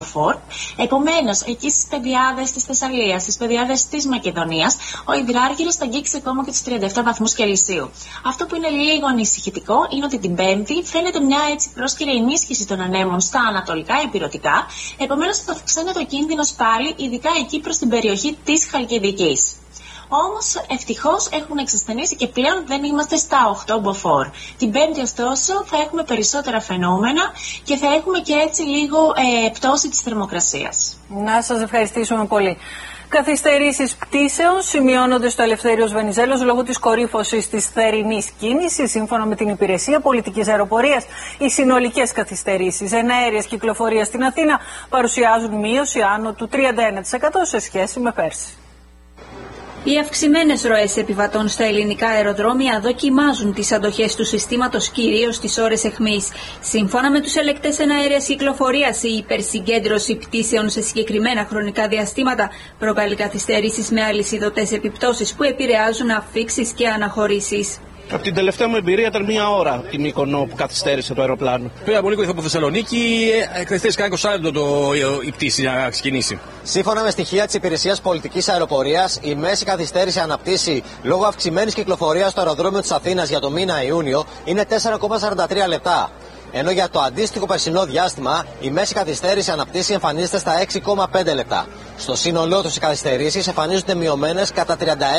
Επομένως, εκεί στις πεδιάδες της Θεσσαλίας, στις πεδιάδες της Μακεδονίας, ο υδράργυρος θα αγγίξει ακόμα και τους 37 βαθμούς Κελσίου. Αυτό που είναι λίγο ανησυχητικό είναι ότι την Πέμπτη φαίνεται μια έτσι πρόσκαιρη ενίσχυση των ανέμων στα ανατολικά ηπειρωτικά. Επομένως, θα αυξάνεται ο κίνδυνος πάλι, ειδικά εκεί προς την περιοχή της Χαλκιδικής. Όμως, ευτυχώς έχουν εξασθενήσει και πλέον δεν είμαστε στα 8 μποφόρ. Την Πέμπτη, ωστόσο, θα έχουμε περισσότερα φαινόμενα και θα έχουμε και έτσι λίγο πτώση της θερμοκρασίας. Να σας ευχαριστήσουμε πολύ. Καθυστερήσεις πτήσεων σημειώνονται στο Ελευθέριος Βενιζέλος λόγω της κορύφωσης της θερινής κίνησης. Σύμφωνα με την Υπηρεσία Πολιτικής Αεροπορίας, οι συνολικές καθυστερήσεις εναέριας κυκλοφορίας στην Αθήνα παρουσιάζουν μείωση άνω του 31% σε σχέση με πέρσι. Οι αυξημένες ροές επιβατών στα ελληνικά αεροδρόμια δοκιμάζουν τις αντοχές του συστήματος, κυρίως στις ώρες αιχμής. Σύμφωνα με τους ελεκτές εναέριας κυκλοφορίας, η υπερσυγκέντρωση πτήσεων σε συγκεκριμένα χρονικά διαστήματα προκαλεί καθυστερήσεις με αλυσιδωτές επιπτώσεις που επηρεάζουν αφίξεις και αναχωρήσεις. Από την τελευταία μου εμπειρία ήταν μία ώρα την Μύκονο που καθυστέρησε το αεροπλάνο. Πήρα από Νίκο, ήρθα από Θεσσαλονίκη, καθυστέρησε κανένα 20 λεπτό η πτήση να ξεκινήσει. Σύμφωνα με στοιχεία της Υπηρεσίας Πολιτικής Αεροπορίας, η μέση καθυστέρηση αναπτύσσει λόγω αυξημένης κυκλοφορίας στο αεροδρόμιο της Αθήνας για το μήνα Ιούνιο είναι 4,43 λεπτά. Ενώ για το αντίστοιχο περσινό διάστημα η μέση καθυστέρηση αναπτύσσει εμφανίζεται στα 6,5 λεπτά. Στο σύνολό τους οι καθυστερήσεις εμφανίζονται μειωμένες κατά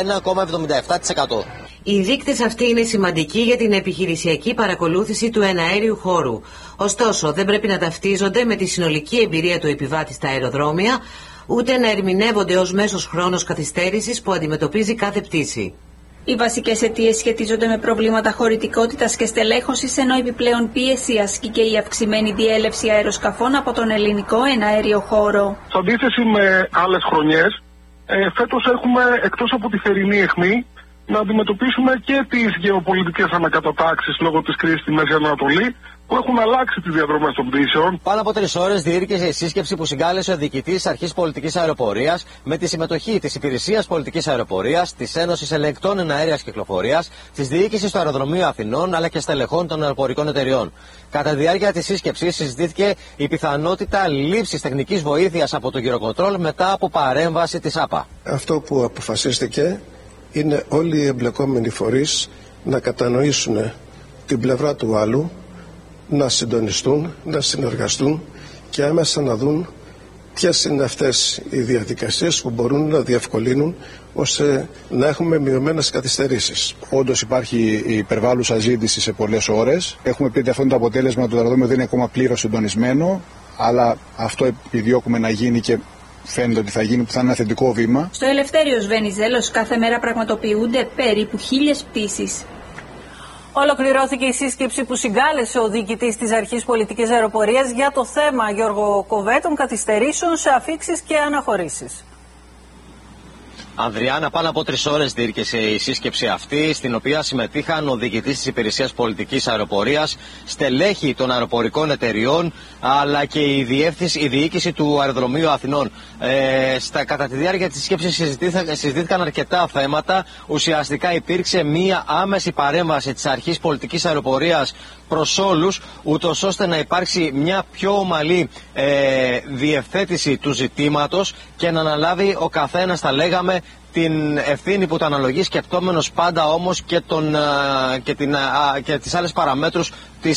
31,77%. Οι δείκτες αυτοί είναι σημαντικοί για την επιχειρησιακή παρακολούθηση του εναέριου χώρου. Ωστόσο, δεν πρέπει να ταυτίζονται με τη συνολική εμπειρία του επιβάτη στα αεροδρόμια, ούτε να ερμηνεύονται ως μέσος χρόνος καθυστέρησης που αντιμετωπίζει κάθε πτήση. Οι βασικές αιτίες σχετίζονται με προβλήματα χωρητικότητας και στελέχωσης, ενώ επιπλέον πίεση ασκεί και η αυξημένη διέλευση αεροσκαφών από τον ελληνικό εναέριο χώρο. Σε αντίθεση με άλλες χρονιές, φέτος έχουμε εκτός από τη θερινή αιχμή να αντιμετωπίσουμε και τις γεωπολιτικές ανακατατάξεις λόγω της κρίσης στη Μέση Ανατολή, που έχουν αλλάξει τις διαδρομές των πτήσεων. Πάνω από 3 ώρες διήρκησε η σύσκεψη που συγκάλεσε ο διοικητής της Αρχής Πολιτικής Αεροπορίας με τη συμμετοχή της Υπηρεσίας Πολιτικής Αεροπορίας, της Ένωσης Ελεγκτών Εναέριας Κυκλοφορίας, της Διοίκησης του Αεροδρομίου Αθηνών αλλά και στελεχών των αεροπορικών εταιριών. Κατά τη διάρκεια της σύσκεψης συζητήθηκε η πιθανότητα λήψης τεχνικής βοήθειας από το Eurocontrol μετά από παρέμβαση της ΑΠΑ. Αυτό που αποφασίστηκε είναι όλοι οι εμπλεκόμενοι φορείς να κατανοήσουν την πλευρά του άλλου, να συντονιστούν, να συνεργαστούν και άμεσα να δουν ποιες είναι αυτές οι διαδικασίες που μπορούν να διευκολύνουν ώστε να έχουμε μειωμένες καθυστερήσεις. Όντως υπάρχει η υπερβάλλουσα ζήτηση σε πολλές ώρες. Έχουμε πει ότι αυτό είναι το αποτέλεσμα, το αεροδρόμιο δεν είναι ακόμα πλήρως συντονισμένο, αλλά αυτό επιδιώκουμε να γίνει και φαίνεται ότι θα γίνει, που θα είναι ένα θετικό βήμα. Στο Ελευθέριος Βενιζέλος κάθε μέρα πραγματοποιούνται περίπου 1000 πτήσεις. Ολοκληρώθηκε η σύσκεψη που συγκάλεσε ο διοικητής της Αρχής Πολιτικής Αεροπορίας για το θέμα, Γιώργο Κοβέ, των καθυστερήσεων σε αφίξεις και αναχωρήσεις. Ανδριάννα, πάνω από 3 ώρες διήρκησε η σύσκεψη αυτή, στην οποία συμμετείχαν ο διοικητής της Υπηρεσίας Πολιτικής Αεροπορίας, στελέχη των αεροπορικών εταιριών, αλλά και η διοίκηση του Αεροδρομίου Αθηνών. Κατά τη διάρκεια της σύσκεψης συζητήθηκαν αρκετά θέματα. Ουσιαστικά υπήρξε μία άμεση παρέμβαση της Αρχής Πολιτικής Αεροπορίας προς όλους, ούτως ώστε να υπάρξει μια πιο ομαλή διευθέτηση του ζητήματος και να αναλάβει ο καθένας, θα λέγαμε, την ευθύνη που το αναλογεί, σκεπτόμενος πάντα όμως και τις άλλες παραμέτρους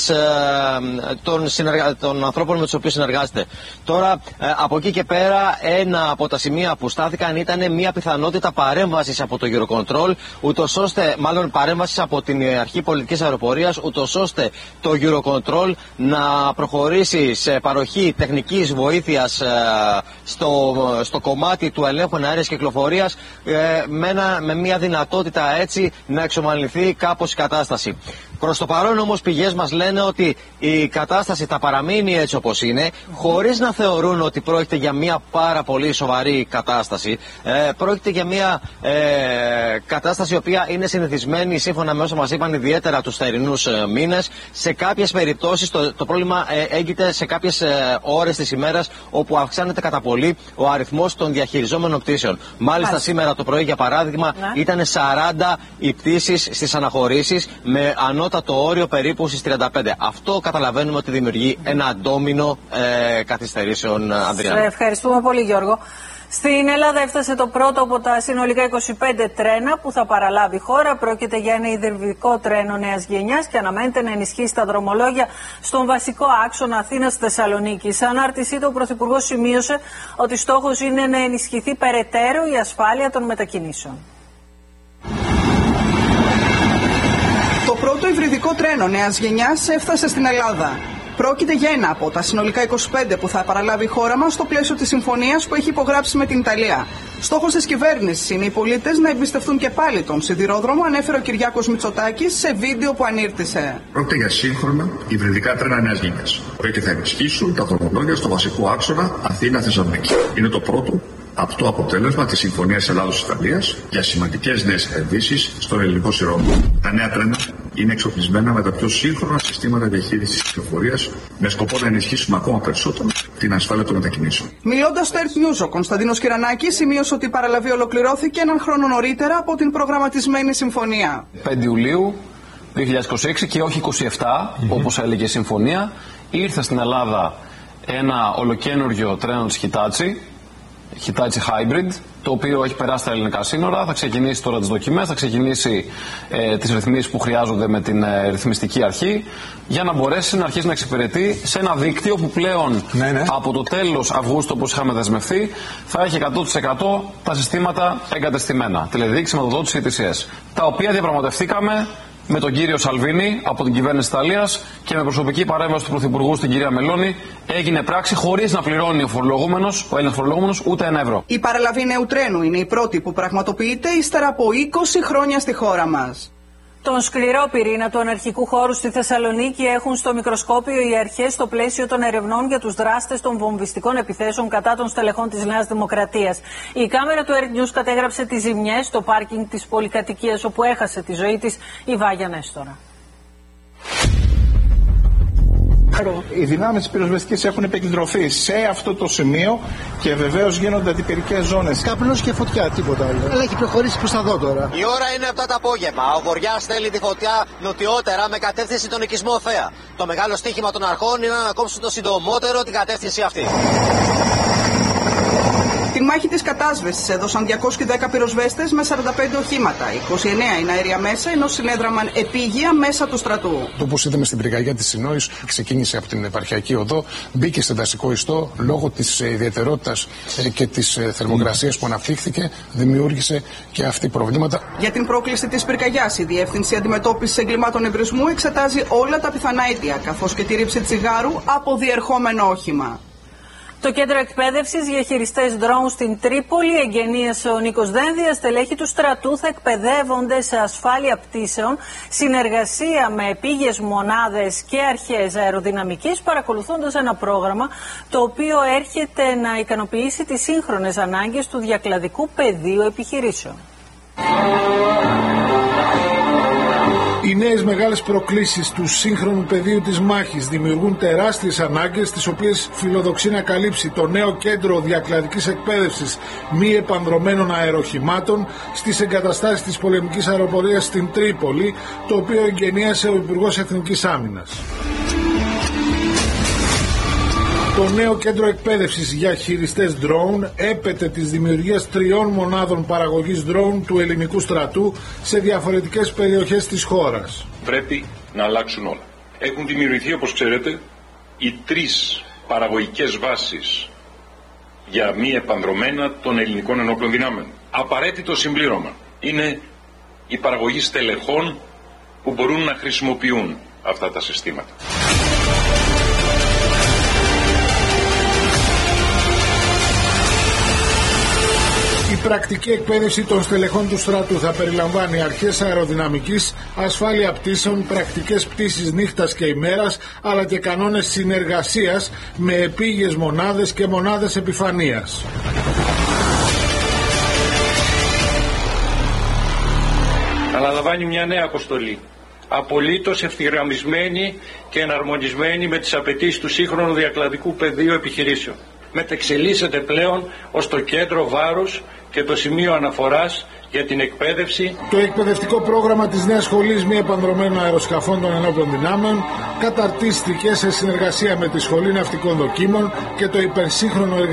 των ανθρώπων με τους οποίους συνεργάζεται. Τώρα, από εκεί και πέρα, ένα από τα σημεία που στάθηκαν ήταν μια πιθανότητα παρέμβασης από το Eurocontrol, μάλλον παρέμβασης από την Αρχή Πολιτικής Αεροπορίας, ούτως ώστε το Eurocontrol να προχωρήσει σε παροχή τεχνικής βοήθειας στο κομμάτι του ελέγχου εναέριας κυκλοφορίας, με μια δυνατότητα έτσι να εξομαλυνθεί κάπως η κατάσταση. Προς το παρόν όμως πηγές μας λένε ότι η κατάσταση θα παραμείνει έτσι όπως είναι, χωρίς να θεωρούν ότι πρόκειται για μια πάρα πολύ σοβαρή κατάσταση. Πρόκειται για μια κατάσταση η οποία είναι συνηθισμένη, σύμφωνα με όσα μας είπαν, ιδιαίτερα τους θερινούς μήνες. Σε κάποιες περιπτώσεις το πρόβλημα έγκυται σε κάποιες ώρες της ημέρας, όπου αυξάνεται κατά πολύ ο αριθμός των διαχειριζόμενων πτήσεων. Μάλιστα σήμερα το πρωί, για παράδειγμα, ήταν 40 οι πτήσεις στις αναχωρήσεις, με ανώτατο ανώτατο όριο περίπου στις 35. Αυτό καταλαβαίνουμε ότι δημιουργεί ένα ντόμινο καθυστερήσεων, Ανδριάννα. Ευχαριστούμε πολύ, Γιώργο. Στην Ελλάδα έφτασε το πρώτο από τα συνολικά 25 τρένα που θα παραλάβει η χώρα. Πρόκειται για ένα υδρυβικό τρένο νέας γενιάς και αναμένεται να ενισχύσει τα δρομολόγια στον βασικό άξονα Αθήνας-Θεσσαλονίκης. Σε ανάρτησή του, ο Πρωθυπουργός σημείωσε ότι στόχος είναι να ενισχυθεί περαιτέρω η ασφάλεια των μετακινήσεων. Το πρώτο υβριδικό τρένο νέας γενιάς έφτασε στην Ελλάδα. Πρόκειται για ένα από τα συνολικά 25 που θα παραλάβει η χώρα μας στο πλαίσιο της συμφωνίας που έχει υπογράψει με την Ιταλία. Στόχος της κυβέρνησης είναι οι πολίτες να εμπιστευτούν και πάλι τον σιδηρόδρομο, ανέφερε ο Κυριάκος Μητσοτάκης σε βίντεο που ανήρτησε. Πρόκειται για σύγχρονα υβριδικά τρένα νέας γενιάς, που θα ενισχύσουν τα δρομολόγια στο βασικό άξονα Αθήνα-Θεσσαλονίκη. Είναι το πρώτο αυτό αποτέλεσμα της Συμφωνίας Ελλάδος-Ιταλίας για σημαντικές νέες επενδύσεις στον ελληνικό σειρόδρομο. Τα νέα τρένα είναι εξοπλισμένα με τα πιο σύγχρονα συστήματα διαχείρισης της κυκλοφορίας, με σκοπό να ενισχύσουμε ακόμα περισσότερο την ασφάλεια των μετακινήσεων. Μιλώντας στο Earth News, ο Κωνσταντίνος Κυρανάκης σημείωσε ότι η παραλαβή ολοκληρώθηκε έναν χρόνο νωρίτερα από την προγραμματισμένη συμφωνία. 5 Ιουλίου 2026 και όχι 27, όπως έλεγε η συμφωνία, ήρθε στην Ελλάδα ένα ολοκένουργιο τρένο της Hitachi Hybrid, το οποίο έχει περάσει τα ελληνικά σύνορα, θα ξεκινήσει τώρα τις δοκιμές, θα ξεκινήσει τις ρυθμίσεις που χρειάζονται με την ρυθμιστική αρχή, για να μπορέσει να αρχίσει να εξυπηρετεί σε ένα δίκτυο που πλέον από το τέλος Αυγούστου, όπως είχαμε δεσμευτεί, θα έχει 100% τα συστήματα εγκατεστημένα, τηλεδιοίκηση, σηματοδότηση, ETCS, τα οποία διαπραγματευτήκαμε με τον κύριο Σαλβίνη από την κυβέρνηση της Ιταλίας και με προσωπική παρέμβαση του Πρωθυπουργού στην κυρία Μελώνη έγινε πράξη χωρίς να πληρώνει ο Έλληνας φορολογούμενος ούτε ένα ευρώ. Η παραλαβή νέου τρένου είναι η πρώτη που πραγματοποιείται ύστερα από 20 χρόνια στη χώρα μας. Τον σκληρό πυρήνα του αναρχικού χώρου στη Θεσσαλονίκη έχουν στο μικροσκόπιο οι αρχές στο πλαίσιο των ερευνών για τους δράστες των βομβιστικών επιθέσεων κατά των στελεχών της Νέας Δημοκρατίας. Η κάμερα του Earth News κατέγραψε τις ζημιές στο πάρκινγκ της πολυκατοικίας όπου έχασε τη ζωή της η Βάγια Νέστορα. Οι δυνάμεις της πυροσβεστικής έχουν επικεντρωθεί σε αυτό το σημείο και βεβαίως γίνονται αντιπυρικές ζώνες. Καπνός και φωτιά, τίποτα άλλο. Αλλά έχει προχωρήσει προς τα δω τώρα. Η ώρα είναι 7 το απόγευμα. Ο Βοριάς στέλνει τη φωτιά νοτιότερα με κατεύθυνση τον οικισμό Θέα. Το μεγάλο στοίχημα των αρχών είναι να κόψουν το συντομότερο την κατεύθυνση αυτή. Τη μάχη της κατάσβεσης έδωσαν 210 πυροσβέστες με 45 οχήματα. 29 είναι αέρια μέσα, ενώ συνέδραμαν επίγεια μέσα του στρατού. Όπως είδαμε στην πυρκαγιά της Συνόης, ξεκίνησε από την επαρχιακή οδό, μπήκε σε δασικό ιστό, λόγω της ιδιαιτερότητας και της θερμοκρασίας που αναπτύχθηκε, δημιούργησε και αυτή προβλήματα. Για την πρόκληση της πυρκαγιάς, η Διεύθυνση Αντιμετώπισης Εγκλημάτων Εμπρισμού εξετάζει όλα τα πιθανά αίτια, καθώς και τη ρήψη τσιγάρου από διερχόμενο όχημα. Το κέντρο εκπαίδευσης για χειριστές ντρόουν στην Τρίπολη εγγενίασε ο Νίκος Δένδιας. Στελέχη του στρατού θα εκπαιδεύονται σε ασφάλεια πτήσεων, συνεργασία με επίγειες μονάδες και αρχές αεροδυναμικής, παρακολουθώντας ένα πρόγραμμα το οποίο έρχεται να ικανοποιήσει τις σύγχρονες ανάγκες του διακλαδικού πεδίου επιχειρήσεων. Οι νέες μεγάλες προκλήσεις του σύγχρονου πεδίου της μάχης δημιουργούν τεράστιες ανάγκες, τις οποίες φιλοδοξεί να καλύψει το νέο κέντρο διακλαδικής εκπαίδευσης μη επανδρωμένων αεροχημάτων στις εγκαταστάσεις της πολεμικής αεροπορίας στην Τρίπολη, το οποίο εγγενίασε ο Υπουργός Εθνικής Άμυνας. Το νέο κέντρο εκπαίδευσης για χειριστές drone έπεται της δημιουργίας 3 μονάδων παραγωγής drone του ελληνικού στρατού σε διαφορετικές περιοχές της χώρας. Πρέπει να αλλάξουν όλα. Έχουν δημιουργηθεί, όπως ξέρετε, οι 3 παραγωγικές βάσεις για μη επανδρομένα των ελληνικών ενόπλων δυνάμεων. Απαραίτητο συμπλήρωμα είναι η παραγωγή στελεχών που μπορούν να χρησιμοποιούν αυτά τα συστήματα. Η πρακτική εκπαίδευση των στελεχών του στρατού θα περιλαμβάνει αρχές αεροδυναμικής, ασφάλεια πτήσεων, πρακτικές πτήσεις νύχτας και ημέρας, αλλά και κανόνες συνεργασίας με επίγειες μονάδες και μονάδες επιφανείας. Αναλαμβάνει μια νέα αποστολή, απολύτως ευθυγραμμισμένη και εναρμονισμένη με τις απαιτήσεις του σύγχρονου διακλαδικού πεδίου επιχειρήσεων. Μετεξελίσσεται πλέον ως το κέντρο βάρους και το σημείο αναφοράς για την εκπαίδευση. Το εκπαιδευτικό πρόγραμμα της Νέας Σχολής Μη Επανδρομένων Αεροσκαφών των Ενόπλων Δυνάμεων καταρτίστηκε σε συνεργασία με τη Σχολή Ναυτικών Δοκίμων και το υπερσύγχρονο